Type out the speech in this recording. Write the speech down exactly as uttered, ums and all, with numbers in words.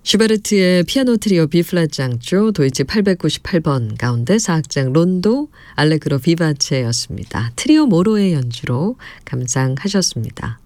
슈베르트의 피아노 트리오 B플랫 장조 도이치 팔백구십팔 번 가운데 사악장 론도 알레그로 비바체였습니다. 트리오 모로의 연주로 감상하셨습니다.